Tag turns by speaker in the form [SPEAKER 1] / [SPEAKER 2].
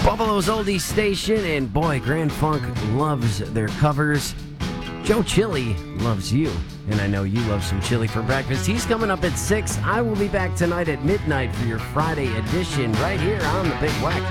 [SPEAKER 1] Buffalo's Oldie Station, and boy, Grand Funk loves their covers. Joe Chili loves you, and I know you love some chili for breakfast. He's coming up at 6. I will be back tonight at midnight for your Friday edition right here on The Big Wack.